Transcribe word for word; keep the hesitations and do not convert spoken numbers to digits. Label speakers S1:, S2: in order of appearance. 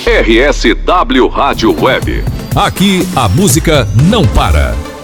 S1: R S W Rádio Web.
S2: Aqui a música não para.